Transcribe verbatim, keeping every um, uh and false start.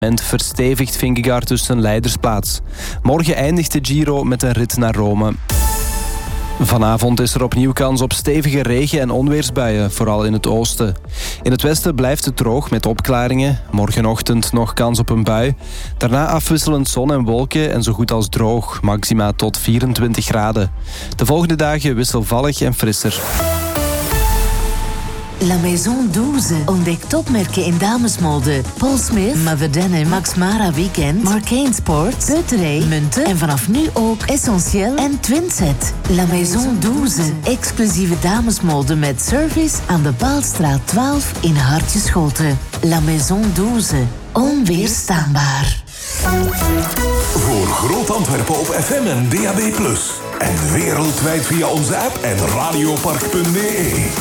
verstevigt Vingegaard dus zijn leidersplaats. Morgen eindigt de Giro met een rit naar Rome. Vanavond is er opnieuw kans op stevige regen- en onweersbuien, vooral in het oosten. In het westen blijft het droog met opklaringen. Morgenochtend nog kans op een bui. Daarna afwisselend zon en wolken en zo goed als droog, maxima tot vierentwintig graden. De volgende dagen wisselvallig en frisser. La Maison douze. Ontdek topmerken in damesmode. Paul Smith, Maverdenne, Max Mara Weekend, Marcaine Sports, Peuterey, Munten en vanaf nu ook Essentiel en Twinset. La Maison douze. Exclusieve damesmode met service aan de Baalstraat twaalf in Hartjeschoten. La Maison douze. Onweerstaanbaar. Voor Groot Antwerpen op F M en D A B plus. En wereldwijd via onze app en radiopark punt b e.